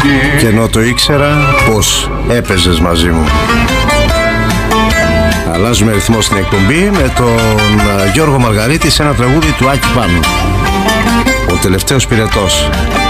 Και ενώ το ήξερα πως έπαιζες μαζί μου. Αλλάζουμε ρυθμό στην εκπομπή με τον Γιώργο Μαργαρίτη σε ένα τραγούδι του Άκη Πάνου, Ο τελευταίος πυρετός.